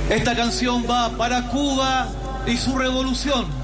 Esta canción va para Cuba y su revolución.